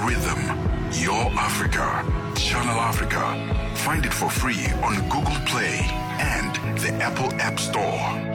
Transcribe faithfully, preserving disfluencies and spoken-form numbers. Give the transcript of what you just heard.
rhythm, your Africa. Channel Africa. Find it for free on Google Play and the Apple App Store.